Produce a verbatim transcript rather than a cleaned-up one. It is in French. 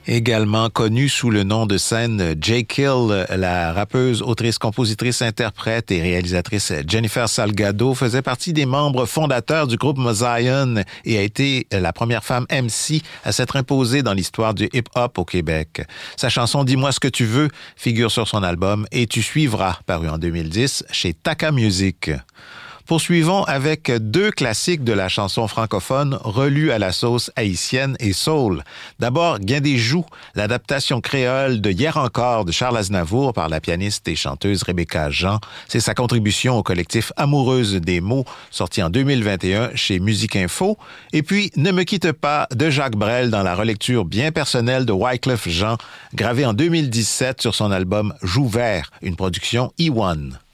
Également connue sous le nom de scène J. Kill, la rappeuse, autrice, compositrice, interprète et réalisatrice Jennifer Salgado faisait partie des membres fondateurs du groupe Mozion et a été la première femme M C à s'être imposée dans l'histoire du hip-hop au Québec. Sa chanson « Dis-moi ce que tu veux » figure sur son album « Et tu suivras » paru en deux mille dix chez Taka Music. Poursuivons avec deux classiques de la chanson francophone relus à la sauce haïtienne et soul. D'abord, Gain des joues, l'adaptation créole de Hier encore de Charles Aznavour par la pianiste et chanteuse Rebecca Jean. C'est sa contribution au collectif Amoureuse des mots, sorti en deux mille vingt et un chez Musique Info. Et puis, Ne me quitte pas de Jacques Brel dans la relecture bien personnelle de Wyclef Jean, gravée en deux mille dix-sept sur son album Joue vert, une production E un.